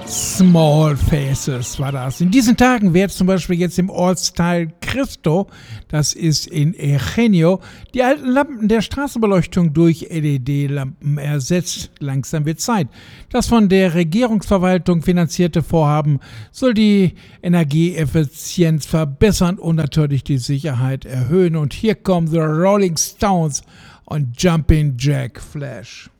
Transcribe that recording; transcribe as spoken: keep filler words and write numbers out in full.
Small Faces war das. In diesen Tagen wird zum Beispiel jetzt im Ortsteil Cristo, das ist in Eugenio, die alten Lampen der Straßenbeleuchtung durch L E D-Lampen ersetzt. Langsam wird Zeit. Das von der Regierungsverwaltung finanzierte Vorhaben soll die Energieeffizienz verbessern und natürlich die Sicherheit erhöhen. Und hier kommen The Rolling Stones und Jumpin' Jack Flash.